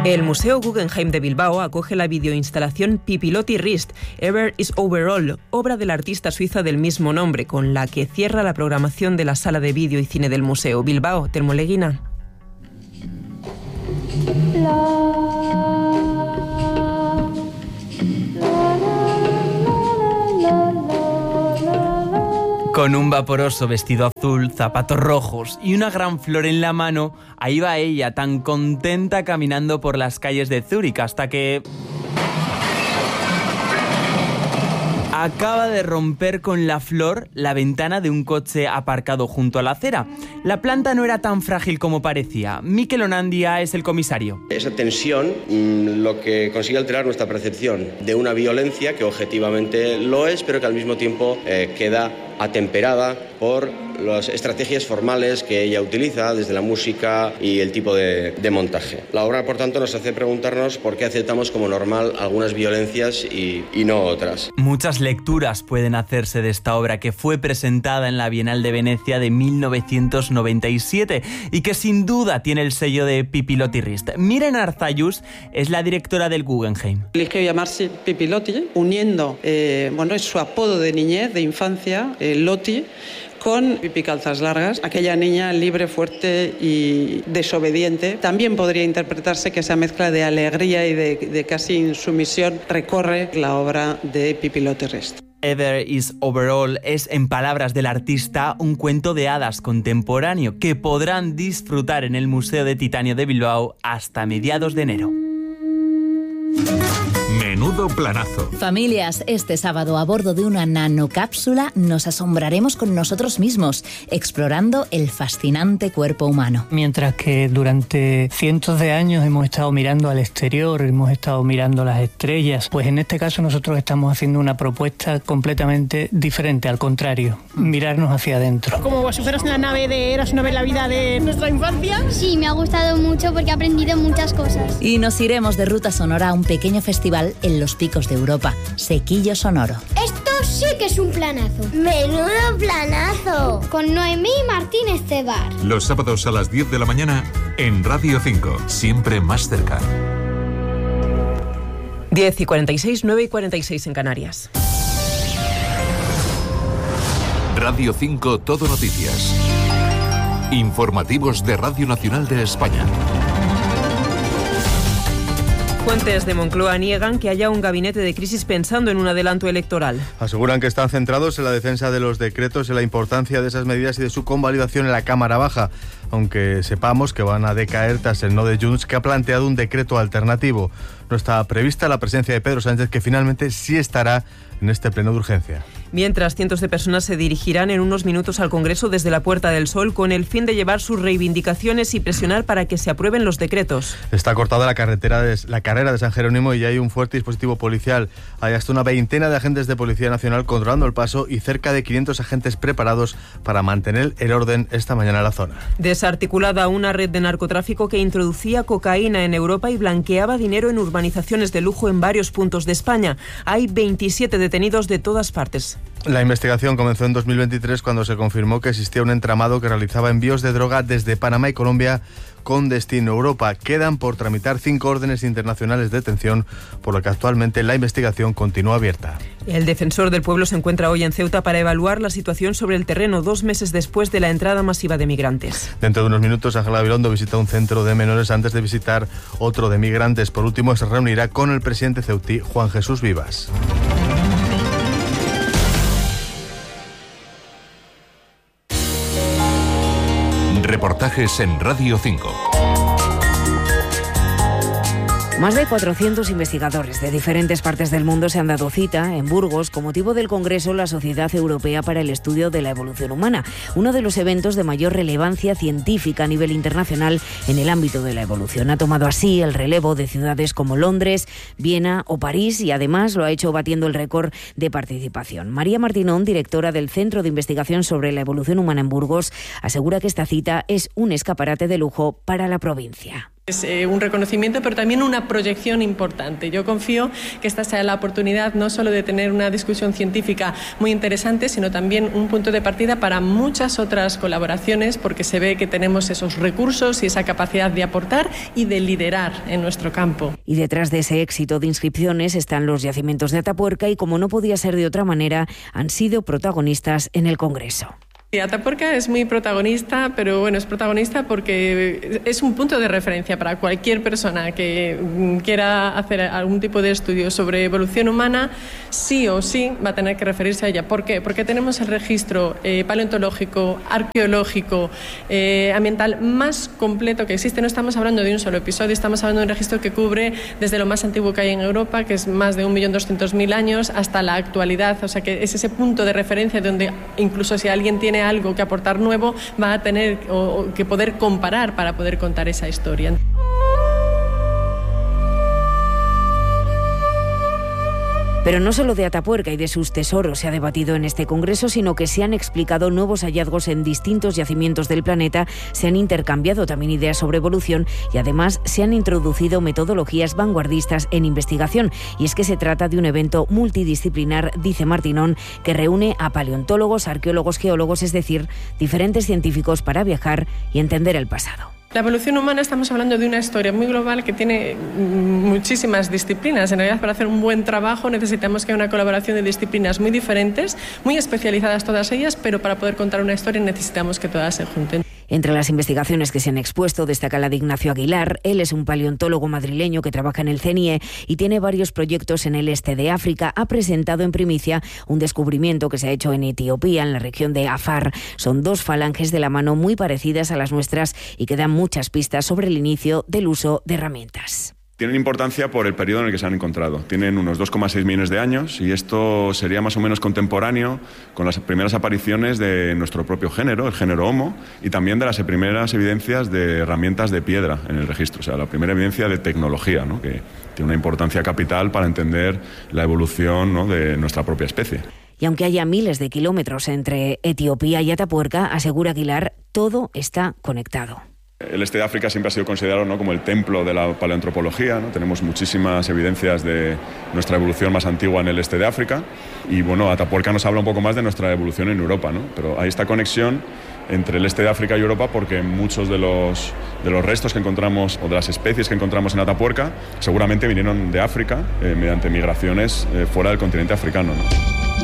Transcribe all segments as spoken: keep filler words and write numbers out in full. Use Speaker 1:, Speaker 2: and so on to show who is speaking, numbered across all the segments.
Speaker 1: El Museo Guggenheim de Bilbao acoge la videoinstalación Pipilotti Rist, Ever is Over All, obra del artista suiza del mismo nombre, con la que cierra la programación de la sala de vídeo y cine del museo. Bilbao, Telmo Leguina.
Speaker 2: Con un vaporoso vestido azul, zapatos rojos y una gran flor en la mano, ahí va ella, tan contenta caminando por las calles de Zúrich, hasta que acaba de romper con la flor la ventana de un coche aparcado junto a la acera. La planta no era tan frágil como parecía. Mikel Onandia es el comisario.
Speaker 3: Esa tensión mmm, lo que consigue alterar nuestra percepción de una violencia que objetivamente lo es, pero que al mismo tiempo eh, queda atemperada por las estrategias formales que ella utiliza, desde la música y el tipo de, de montaje. La obra, por tanto, nos hace preguntarnos por qué aceptamos como normal algunas violencias y, y no otras.
Speaker 2: Muchas lecturas pueden hacerse de esta obra, que fue presentada en la Bienal de Venecia de mil novecientos noventa y siete y que sin duda tiene el sello de Pipilotti Rist. Miren Arzayus es la directora del Guggenheim.
Speaker 4: Eligió llamarse Pipilotti, uniendo, eh, bueno, es su apodo de niñez, de infancia, eh, Lotti, con Pipi Calzas Largas, aquella niña libre, fuerte y desobediente. También podría interpretarse que esa mezcla de alegría y de, de casi insumisión recorre la obra de Pipilotti Rist.
Speaker 2: Ever is Over All es, en palabras del artista, un cuento de hadas contemporáneo que podrán disfrutar en el Museo de Titanio de Bilbao hasta mediados de enero.
Speaker 5: Menudo planazo.
Speaker 6: Familias, este sábado a bordo de una nanocápsula nos asombraremos con nosotros mismos, explorando el fascinante cuerpo humano.
Speaker 7: Mientras que durante cientos de años hemos estado mirando al exterior, hemos estado mirando las estrellas, pues en este caso nosotros estamos haciendo una propuesta completamente diferente, al contrario, mirarnos hacia adentro.
Speaker 8: Como si fueras una nave de Eras una vez la vida de nuestra infancia.
Speaker 9: Sí, me ha gustado mucho porque he aprendido muchas cosas.
Speaker 6: Y nos iremos de ruta sonora a un pequeño festival en los picos de Europa, Sequillo Sonoro.
Speaker 9: Esto sí que es un planazo. ¡Menudo planazo! Con Noemí Martínez Cebar.
Speaker 5: Los sábados a las diez de la mañana en Radio cinco, siempre más cerca.
Speaker 1: diez y cuarenta y seis, nueve y cuarenta y seis en Canarias.
Speaker 5: Radio cinco Todo Noticias. Informativos de Radio Nacional de España.
Speaker 1: Fuentes de Moncloa niegan que haya un gabinete de crisis pensando en un adelanto electoral.
Speaker 10: Aseguran que están centrados en la defensa de los decretos y la importancia de esas medidas y de su convalidación en la Cámara Baja, aunque sepamos que van a decaer tras el no de Junts, que ha planteado un decreto alternativo. No está prevista la presencia de Pedro Sánchez, que finalmente sí estará en este pleno de urgencia.
Speaker 1: Mientras, cientos de personas se dirigirán en unos minutos al Congreso desde la Puerta del Sol con el fin de llevar sus reivindicaciones y presionar para que se aprueben los decretos.
Speaker 10: Está cortada la carretera de, la carrera de San Jerónimo y hay un fuerte dispositivo policial. Hay hasta una veintena de agentes de Policía Nacional controlando el paso y cerca de quinientos agentes preparados para mantener el orden esta mañana en la zona.
Speaker 1: Desarticulada una red de narcotráfico que introducía cocaína en Europa y blanqueaba dinero en urbanizaciones de lujo en varios puntos de España. Hay veintisiete detenidos de todas partes.
Speaker 10: La investigación comenzó en dos mil veintitrés cuando se confirmó que existía un entramado que realizaba envíos de droga desde Panamá y Colombia con destino a Europa. Quedan por tramitar cinco órdenes internacionales de detención, por lo que actualmente la investigación continúa abierta.
Speaker 1: El defensor del pueblo se encuentra hoy en Ceuta para evaluar la situación sobre el terreno dos meses después de la entrada masiva de migrantes.
Speaker 10: Dentro de unos minutos, Ángela Gabilondo visita un centro de menores antes de visitar otro de migrantes. Por último, se reunirá con el presidente ceutí, Juan Jesús Vivas.
Speaker 5: Reportajes en Radio cinco.
Speaker 11: Más de cuatrocientos investigadores de diferentes partes del mundo se han dado cita en Burgos con motivo del Congreso La Sociedad Europea para el Estudio de la Evolución Humana, uno de los eventos de mayor relevancia científica a nivel internacional en el ámbito de la evolución. Ha tomado así el relevo de ciudades como Londres, Viena o París y además lo ha hecho batiendo el récord de participación. María Martinón, directora del Centro de Investigación sobre la Evolución Humana en Burgos, asegura que esta cita es un escaparate de lujo para la provincia.
Speaker 12: Es eh, un reconocimiento, pero también una proyección importante. Yo confío que esta sea la oportunidad no solo de tener una discusión científica muy interesante, sino también un punto de partida para muchas otras colaboraciones, porque se ve que tenemos esos recursos y esa capacidad de aportar y de liderar en nuestro campo.
Speaker 11: Y detrás de ese éxito de inscripciones están los yacimientos de Atapuerca y, como no podía ser de otra manera, han sido protagonistas en el Congreso.
Speaker 12: Atapuerca es muy protagonista, pero bueno, es protagonista porque es un punto de referencia para cualquier persona que quiera hacer algún tipo de estudio sobre evolución humana. Sí o sí va a tener que referirse a ella. ¿Por qué? Porque tenemos el registro eh, paleontológico, arqueológico, eh, ambiental más completo que existe. No estamos hablando de un solo episodio, estamos hablando de un registro que cubre desde lo más antiguo que hay en Europa, que es más de un millón doscientos mil años, hasta la actualidad. O sea que es ese punto de referencia donde incluso si alguien tiene algo que aportar nuevo, va a tener o, o que poder comparar para poder contar esa historia.
Speaker 11: Pero no solo de Atapuerca y de sus tesoros se ha debatido en este congreso, sino que se han explicado nuevos hallazgos en distintos yacimientos del planeta, se han intercambiado también ideas sobre evolución y además se han introducido metodologías vanguardistas en investigación. Y es que se trata de un evento multidisciplinar, dice Martinón, que reúne a paleontólogos, arqueólogos, geólogos, es decir, diferentes científicos para viajar y entender el pasado.
Speaker 12: La evolución humana, estamos hablando de una historia muy global que tiene muchísimas disciplinas. En realidad, para hacer un buen trabajo necesitamos que haya una colaboración de disciplinas muy diferentes, muy especializadas todas ellas, pero para poder contar una historia necesitamos que todas se junten.
Speaker 11: Entre las investigaciones que se han expuesto destaca la de Ignacio Aguilar. Él es un paleontólogo madrileño que trabaja en el C N I E y tiene varios proyectos en el este de África. Ha presentado en primicia un descubrimiento que se ha hecho en Etiopía, en la región de Afar. Son dos falanges de la mano muy parecidas a las nuestras y que dan muchas pistas sobre el inicio del uso de herramientas.
Speaker 13: Tienen importancia por el periodo en el que se han encontrado. Tienen unos dos coma seis millones de años y esto sería más o menos contemporáneo con las primeras apariciones de nuestro propio género, el género Homo, y también de las primeras evidencias de herramientas de piedra en el registro, o sea, la primera evidencia de tecnología, ¿no?, que tiene una importancia capital para entender la evolución, ¿no?, de nuestra propia especie.
Speaker 11: Y aunque haya miles de kilómetros entre Etiopía y Atapuerca, asegura Aguilar, todo está conectado.
Speaker 13: El este de África siempre ha sido considerado, ¿no?, como el templo de la paleoantropología, ¿no? Tenemos muchísimas evidencias de nuestra evolución más antigua en el este de África y, bueno, Atapuerca nos habla un poco más de nuestra evolución en Europa, ¿no? Pero hay esta conexión entre el este de África y Europa porque muchos de los, de los restos que encontramos o de las especies que encontramos en Atapuerca seguramente vinieron de África eh, mediante migraciones eh, fuera del continente africano, ¿no?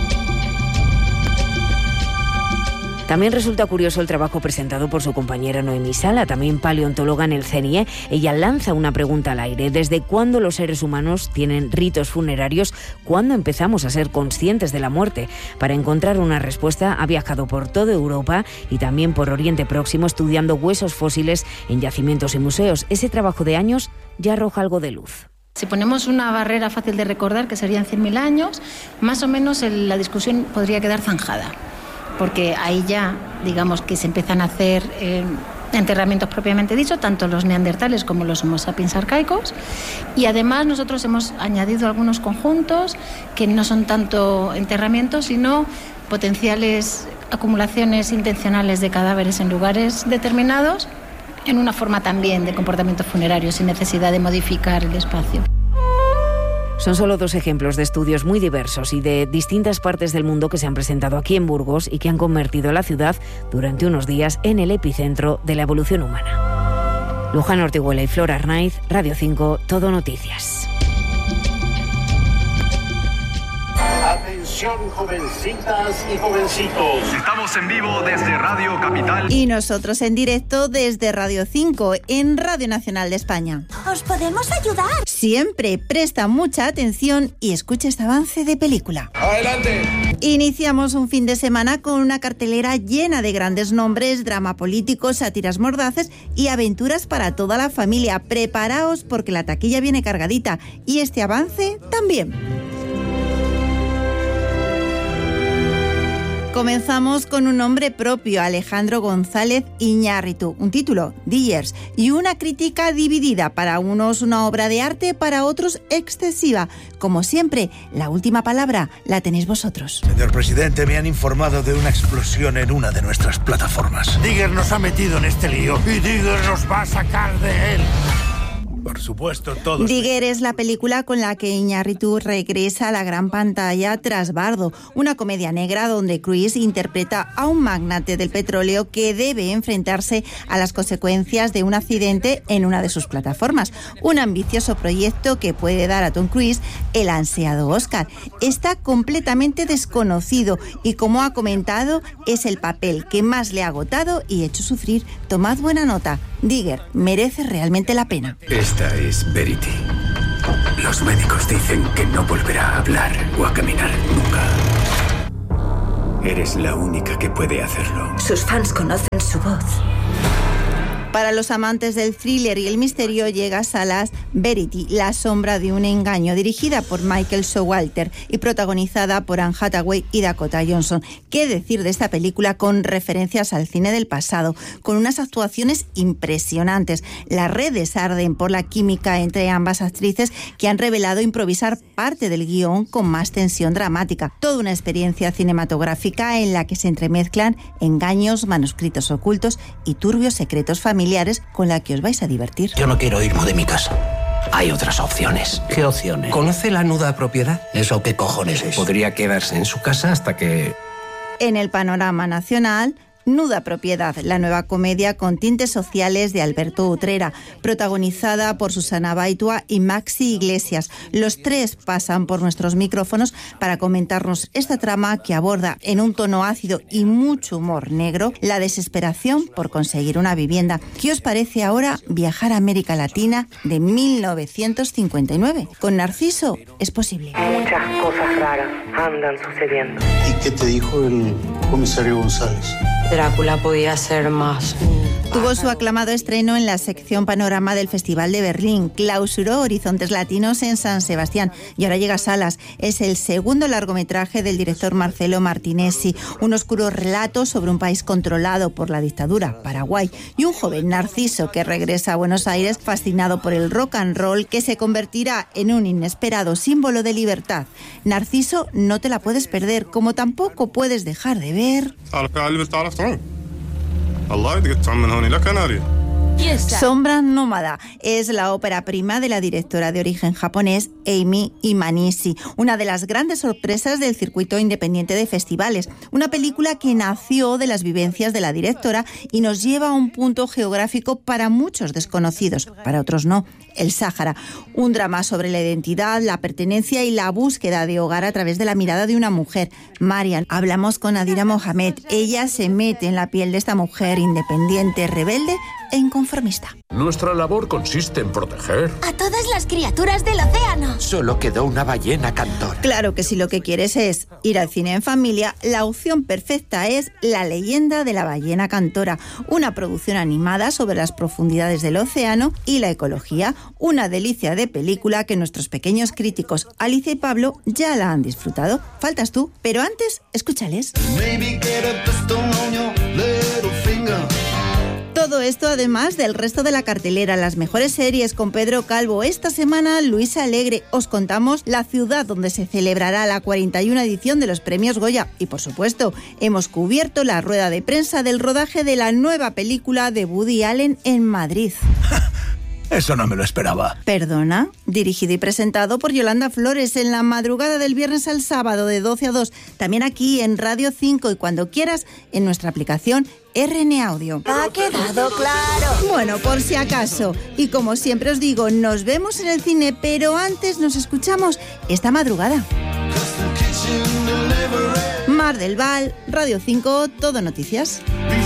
Speaker 11: También resulta curioso el trabajo presentado por su compañera Noemí Sala, también paleontóloga en el C N I E. Ella lanza una pregunta al aire. ¿Desde cuándo los seres humanos tienen ritos funerarios? ¿Cuándo empezamos a ser conscientes de la muerte? Para encontrar una respuesta ha viajado por toda Europa y también por Oriente Próximo estudiando huesos fósiles en yacimientos y museos. Ese trabajo de años ya arroja algo de luz.
Speaker 14: Si ponemos una barrera fácil de recordar, que serían cien mil años, más o menos el, la discusión podría quedar zanjada, porque ahí ya, digamos, que se empiezan a hacer eh, enterramientos propiamente dicho, tanto los neandertales como los homo sapiens arcaicos, y además nosotros hemos añadido algunos conjuntos que no son tanto enterramientos, sino potenciales acumulaciones intencionales de cadáveres en lugares determinados, en una forma también de comportamiento funerario, sin necesidad de modificar el espacio.
Speaker 11: Son solo dos ejemplos de estudios muy diversos y de distintas partes del mundo que se han presentado aquí en Burgos y que han convertido a la ciudad durante unos días en el epicentro de la evolución humana. Luján Ortiguela y Flor Arnaiz, Radio cinco, Todo Noticias.
Speaker 15: Atención, jovencitas y jovencitos.
Speaker 16: Estamos en vivo desde Radio Capital.
Speaker 17: Y nosotros en directo desde Radio cinco, en Radio Nacional de España.
Speaker 18: ¿Os podemos ayudar?
Speaker 17: Siempre presta mucha atención y escucha este avance de película.
Speaker 15: ¡Adelante!
Speaker 17: Iniciamos un fin de semana con una cartelera llena de grandes nombres, drama político, sátiras mordaces y aventuras para toda la familia. Preparaos porque la taquilla viene cargadita y este avance también. Comenzamos con un nombre propio, Alejandro González Iñárritu, un título, Dillers, y una crítica dividida, para unos una obra de arte, para otros excesiva. Como siempre, la última palabra la tenéis vosotros.
Speaker 19: Señor presidente, me han informado de una explosión en una de nuestras plataformas.
Speaker 15: Digger nos ha metido en este lío y Digger nos va a sacar de él.
Speaker 19: Por supuesto, todos.
Speaker 17: Digger es la película con la que Iñárritu regresa a la gran pantalla tras Bardo, una comedia negra donde Cruise interpreta a un magnate del petróleo que debe enfrentarse a las consecuencias de un accidente en una de sus plataformas. Un ambicioso proyecto que puede dar a Tom Cruise el ansiado Oscar. Está completamente desconocido y, como ha comentado, es el papel que más le ha agotado y hecho sufrir. Tomad buena nota. Digger merece realmente la pena.
Speaker 18: Esta es Verity. Los médicos dicen que no volverá a hablar o a caminar nunca. Eres la única que puede hacerlo.
Speaker 20: Sus fans conocen su voz.
Speaker 17: Para los amantes del thriller y el misterio llega a salas Verity, La sombra de un engaño, dirigida por Michael Showalter y protagonizada por Anne Hathaway y Dakota Johnson. ¿Qué decir de esta película con referencias al cine del pasado, con unas actuaciones impresionantes? Las redes arden por la química entre ambas actrices, que han revelado improvisar parte del guión con más tensión dramática. Toda una experiencia cinematográfica en la que se entremezclan engaños, manuscritos ocultos y turbios secretos familiares con la que os vais a divertir.
Speaker 21: Yo no quiero irme de mi casa. Hay otras opciones.
Speaker 18: ¿Qué opciones?
Speaker 21: ¿Conoce la nuda propiedad? ¿Eso qué cojones es? Podría quedarse en su casa hasta que...
Speaker 17: En el panorama nacional, Nuda Propiedad, la nueva comedia con tintes sociales de Alberto Utrera, protagonizada por Susana Baitua y Maxi Iglesias. Los tres pasan por nuestros micrófonos para comentarnos esta trama que aborda en un tono ácido y mucho humor negro la desesperación por conseguir una vivienda. ¿Qué os parece ahora viajar a América Latina de mil novecientos cincuenta y nueve? Con Narciso es posible.
Speaker 22: Muchas cosas raras andan sucediendo.
Speaker 23: ¿Y qué te dijo el comisario González?
Speaker 22: Drácula podía ser más...
Speaker 17: Tuvo su aclamado estreno en la sección Panorama del Festival de Berlín, clausuró Horizontes Latinos en San Sebastián y ahora llega a salas. Es el segundo largometraje del director Marcelo Martinezzi, un oscuro relato sobre un país controlado por la dictadura, Paraguay, y un joven Narciso que regresa a Buenos Aires fascinado por el rock and roll, que se convertirá en un inesperado símbolo de libertad. Narciso no te la puedes perder, como tampoco puedes dejar de ver... Sombra Nómada es la ópera prima de la directora de origen japonés Amy Imanishi, una de las grandes sorpresas del circuito independiente de festivales. Una película que nació de las vivencias de la directora y nos lleva a un punto geográfico para muchos desconocidos, para otros no, el Sáhara. Un drama sobre la identidad, la pertenencia y la búsqueda de hogar a través de la mirada de una mujer. Marian, hablamos con Adira Mohamed. Ella se mete en la piel de esta mujer independiente, rebelde e inconformista.
Speaker 24: Nuestra labor consiste en proteger
Speaker 9: a todas las criaturas del océano.
Speaker 18: Solo quedó una ballena cantora.
Speaker 17: Claro que si lo que quieres es ir al cine en familia, la opción perfecta es La leyenda de la ballena cantora, una producción animada sobre las profundidades del océano y la ecología. Una delicia de película que nuestros pequeños críticos Alicia y Pablo ya la han disfrutado. Faltas tú, pero antes, escúchales. Todo esto además del resto de la cartelera, las mejores series con Pedro Calvo. Esta semana, Luisa Alegre, os contamos la ciudad donde se celebrará la cuarenta y una edición de los premios Goya. Y por supuesto, hemos cubierto la rueda de prensa del rodaje de la nueva película de Woody Allen en Madrid.
Speaker 19: Eso no me lo esperaba.
Speaker 17: Perdona, dirigido y presentado por Yolanda Flores en la madrugada del viernes al sábado de doce a dos, también aquí en Radio cinco y cuando quieras en nuestra aplicación R N Audio.
Speaker 9: ¿Ha quedado claro?
Speaker 17: Bueno, por si acaso. Y como siempre os digo, nos vemos en el cine, pero antes nos escuchamos esta madrugada. Mar del Val, Radio cinco, Todo Noticias.